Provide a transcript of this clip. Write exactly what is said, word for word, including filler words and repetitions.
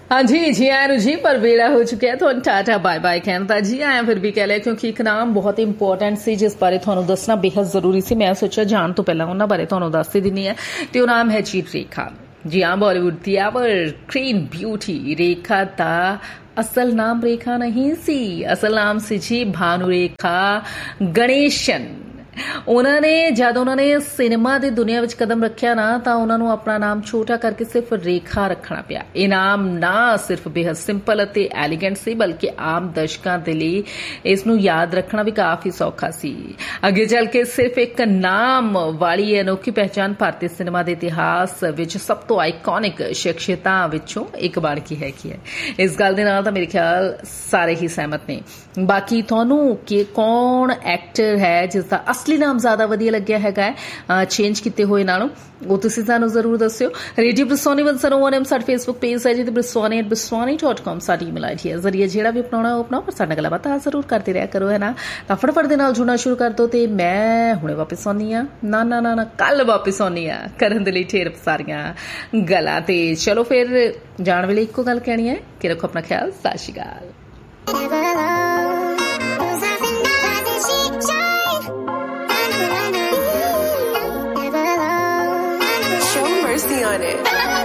हाँ जी, जी आया जी, पर वेला हो चुका है तो टाटा बाय बाय कहना था। जी आया फिर भी कह लिया क्योंकि एक नाम बहुत इंपॉर्टेंट सी जिस बारे ਤੁਹਾਨੂੰ ਦੱਸਣਾ बेहद ਜ਼ਰੂਰੀ ਸੀ। मैं सोचा जान तो पहला ਉਹਨਾਂ ਬਾਰੇ ਤੁਹਾਨੂੰ ਦੱਸ ਹੀ ਦਿੰਨੀ ਹੈ ਤੇ ਉਹ ਨਾਮ ਹੈ ਜੀ ਰੇਖਾ। जी हाँ, बॉलीवुड की एवरग्रीन ब्यूटी रेखा दा असल नाम रेखा नहीं सी, असल नाम सी जी भानु रेखा गणेशन। उन्होंने जब उन्होंने सिनेमा की दुनिया में कदम रखा ना तो उन्होंने अपना नाम छोटा करके सिर्फ रेखा रखना पिया। ये नाम ना सिर्फ बेहद सिंपल और एलीगेंट सी बल्कि आम दर्शकों के लिए इसनू याद रखना भी काफ़ी सौखा सी। अगे चल के सिर्फ एक नाम वाली अनोखी पहचान भारतीय सिनेमा के इतिहास विच सब तो आइकॉनिक शख्सियतां विचों एक बन के हैगी है। इस गल दे नाल तां मेरे ख्याल सारे ही सहमत ने। बाकी तुहानू कि कौन एक्टर है जिसका असली नाम ज्यादा वधिया लग्या हैगा चेंज किते होए नालों, वो तुसीं सानू जरूर दस्सिओ। Radio ब्रसवानी one zero one M साडा फेसबुक पेज है जी, ते ब्रसवानी एट ब्रसवानी डॉट कॉम साडी ईमेल आईडी है। जरिए जिहड़ा भी अपनाउणा हो अपनाओ, पर साडे नाल गल्लबात जरूर करते रहा करो, है ना। तां फटाफट दे नाल जुड़ना शुरू कर दो ते मैं हुणे वापस आउंदी आ। ना ना ना ना कल वापस आउंदी आ करन दे लई ढेर सारियां गल्लां। ते चलो फिर जाण वेले इक्को गल कहनी है कि रखो अपना ख्याल। सत श्री अकाल। Show mercy on it.